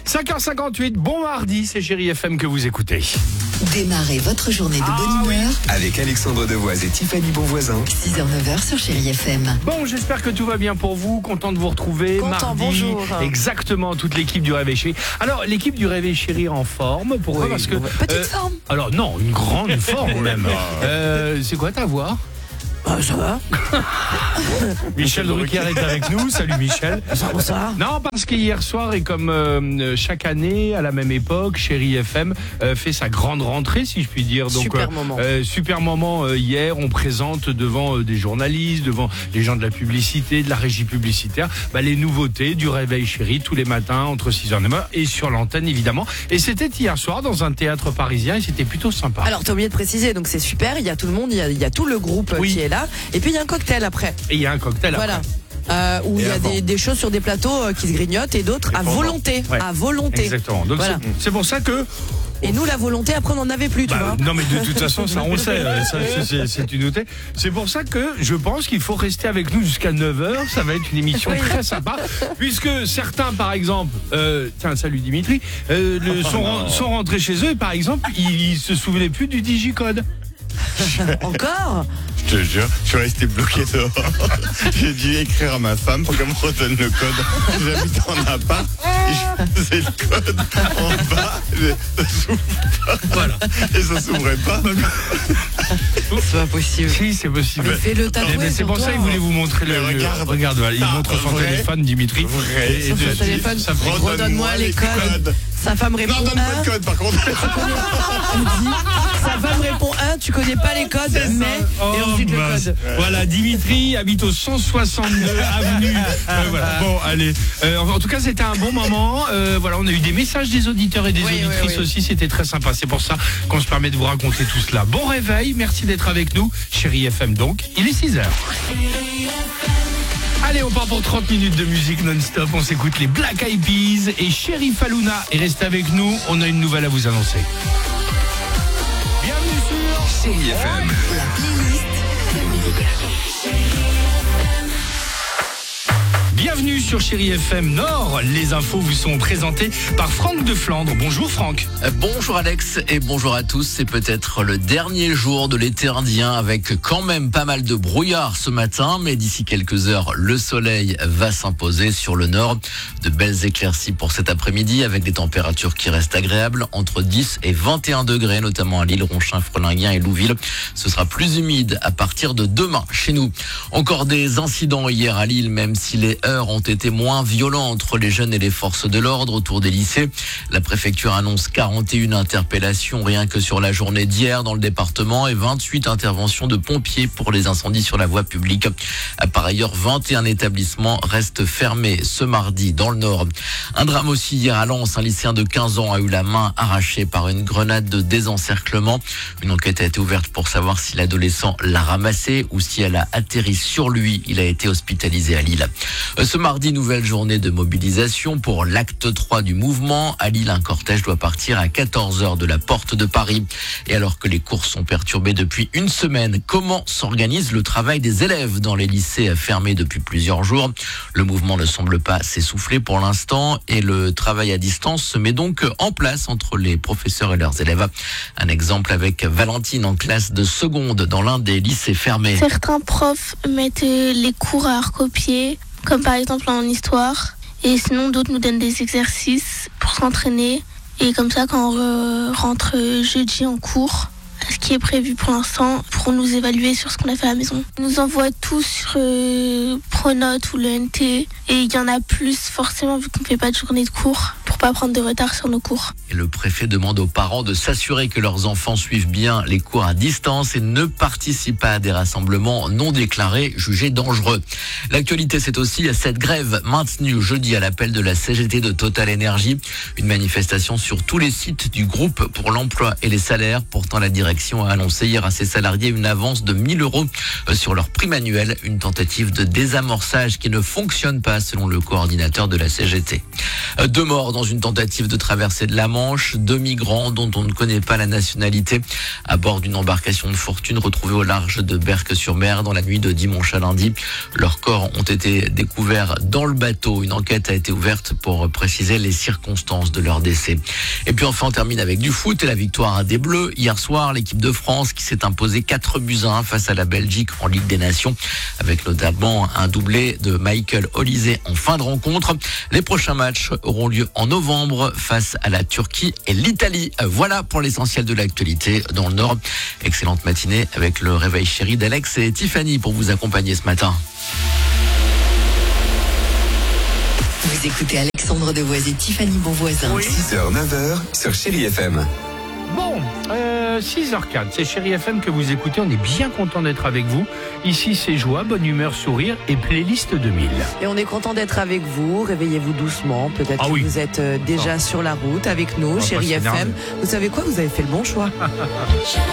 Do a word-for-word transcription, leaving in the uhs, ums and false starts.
cinq heures cinquante-huit, bon mardi, c'est Chérie F M que vous écoutez. Démarrez votre journée de Ah bonne oui. humeur Avec Alexandre Devoise et Tiffany Bonvoisin. six heures neuf heures sur Chérie F M. Bon, j'espère que tout va bien pour vous, content de vous retrouver. Content, mardi, bonjour. Exactement, toute l'équipe du Réveil Chéri. Alors, l'équipe du Réveil Chéri en forme, pourquoi? Oui, Parce que petite euh, forme. Alors non, une grande forme même. Euh, c'est quoi ta voix? Ah, ça va. Michel Drucker est avec nous. Salut Michel. Bonsoir. Non, parce qu'hier soir, et comme euh, chaque année, à la même époque, Chérie F M euh, fait sa grande rentrée, si je puis dire. Donc, Super euh, moment. euh, super moment euh, hier. On présente devant euh, des journalistes, devant les gens de la publicité, de la régie publicitaire, bah, les nouveautés du Réveil Chéri tous les matins entre six heures et neuf heures et sur l'antenne évidemment. Et c'était hier soir dans un théâtre parisien et c'était plutôt sympa. Alors, t'as oublié de préciser, donc c'est super, il y a tout le monde, il y a, il y a tout le groupe Oui. qui est là. Et puis il y a un cocktail après. Et il y a un cocktail Voilà. après. Euh, où Et il y a avant. des, des choses sur des plateaux euh, qui se grignotent et d'autres Et à pendant. volonté. Ouais. À volonté. Exactement. Donc Voilà. c'est- c'est pour ça que Et nous, la volonté, après, on n'en avait plus, tu Bah, vois. non mais de toute façon ça on le sait, euh, ça, c'est- c'est- c'est une nouveauté. C'est pour ça que je pense qu'il faut rester avec nous jusqu'à neuf heures, ça va être une émission Oui. très sympa, puisque certains par exemple, euh, tiens salut Dimitri, euh, le- sont, ren- sont rentrés chez eux et par exemple ils, ils se souvenaient plus du digicode. Encore. Je te jure, je suis resté bloqué dehors. J'ai dû écrire à ma femme pour qu'elle me redonne le code. J'habite en appart et je faisais le code en bas. et Ça s'ouvre pas. Voilà. Et ça s'ouvrait pas. C'est pas possible. Si c'est possible. Mais fais-le tatouer Eh ben, c'est sur pour toi. ça qu'il voulait vous montrer le. Mais le- regarde. regarde, voilà, il Ah, montre son vrai. téléphone, Dimitri. Vrai. Et Sur de- son téléphone, ça fait- redonne-moi les codes. Sa femme répond Non, donne pas un. de code par contre. Sa femme répond un, tu connais pas les codes, mais. Oh, et ensuite le mince. code. Voilà, Dimitri habite au cent soixante-deux avenue. Euh, voilà. Bon, allez. Euh, en tout cas, c'était un bon moment. Euh, voilà, on a eu des messages des auditeurs et des Oui, auditrices oui, oui. aussi. C'était très sympa. C'est pour ça qu'on se permet de vous raconter tout cela. Bon réveil. Merci d'être avec nous. Chérie F M donc. Il est six heures. Allez, on part pour trente minutes de musique non-stop. On s'écoute les Black Eyed Peas et Chéri Fallouna. Et restez avec nous. On a une nouvelle à vous annoncer. Bienvenue sur Chérie F M. La playlist Bienvenue sur Chérie F M Nord. Les infos vous sont présentées par Franck de Flandre. Bonjour Franck. Bonjour Alex et bonjour à tous. C'est peut-être le dernier jour de l'été indien avec quand même pas mal de brouillard ce matin, mais d'ici quelques heures, le soleil va s'imposer sur le nord. De belles éclaircies pour cet après-midi avec des températures qui restent agréables entre dix et vingt et un degrés, notamment à Lille, Ronchin, Frelinguien et Louville. Ce sera plus humide à partir de demain chez nous. Encore des incidents hier à Lille, même si les heures ont été moins violents entre les jeunes et les forces de l'ordre autour des lycées. La préfecture annonce quarante et une interpellations rien que sur la journée d'hier dans le département et vingt-huit interventions de pompiers pour les incendies sur la voie publique. Par ailleurs, vingt et un établissements restent fermés ce mardi dans le Nord. Un drame aussi hier à Lens. Un lycéen de quinze ans a eu la main arrachée par une grenade de désencerclement. Une enquête a été ouverte pour savoir si l'adolescent l'a ramassée ou si elle a atterri sur lui. Il a été hospitalisé à Lille. Ce mardi, nouvelle journée de mobilisation pour l'acte trois du mouvement. À Lille, un cortège doit partir à quatorze heures de la porte de Paris. Et alors que les cours sont perturbés depuis une semaine, comment s'organise le travail des élèves dans les lycées fermés depuis plusieurs jours? Le mouvement ne semble pas s'essouffler pour l'instant et le travail à distance se met donc en place entre les professeurs et leurs élèves. Un exemple avec Valentine en classe de seconde dans l'un des lycées fermés. Certains profs mettent euh, les cours à recopier, comme par exemple en histoire. Et sinon, d'autres nous donnent des exercices pour s'entraîner. Et comme ça, quand on re- rentre jeudi en cours, ce qui est prévu pour l'instant, pour nous évaluer sur ce qu'on a fait à la maison. Ils nous envoient tous sur euh, Pronote ou le N T. Et il y en a plus forcément vu qu'on ne fait pas de journée de cours, pour pas prendre de retard sur nos cours. Et le préfet demande aux parents de s'assurer que leurs enfants suivent bien les cours à distance et ne participent pas à des rassemblements non déclarés jugés dangereux. L'actualité, c'est aussi cette grève maintenue jeudi à l'appel de la C G T de Total Energy. Une manifestation sur tous les sites du groupe pour l'emploi et les salaires. Pourtant, la direction direction a annoncé hier à ses salariés une avance de mille euros sur leur prime annuelle. Une tentative de désamorçage qui ne fonctionne pas selon le coordinateur de la C G T. Deux morts dans une tentative de traversée de la Manche. Deux migrants dont on ne connaît pas la nationalité à bord d'une embarcation de fortune retrouvée au large de Berck-sur-Mer dans la nuit de dimanche à lundi. Leurs corps ont été découverts dans le bateau. Une enquête a été ouverte pour préciser les circonstances de leur décès. Et puis enfin, on termine avec du foot et la victoire des Bleus. Hier soir, l'équipe de France qui s'est imposée quatre buts à un face à la Belgique en Ligue des Nations, avec notamment un doublé de Michael Olise en fin de rencontre. Les prochains matchs auront lieu en novembre face à la Turquie et l'Italie. Voilà pour l'essentiel de l'actualité dans le Nord. Excellente matinée avec le réveil chéri d'Alex et Tiffany pour vous accompagner ce matin. Vous écoutez Alexandre Devoise et Tiffany Bonvoisin. six heures neuf heures sur Chérie F M. Bon, euh, six heures quatre, c'est Chérie F M que vous écoutez. On est bien content d'être avec vous. Ici, c'est joie, bonne humeur, sourire et playlist deux mille. Et on est content d'être avec vous. Réveillez-vous doucement. Peut-être Ah que oui. vous êtes euh, déjà Oh. sur la route avec nous, va Chérie pas F M. s'énerver. Vous savez quoi? Vous avez fait le bon choix.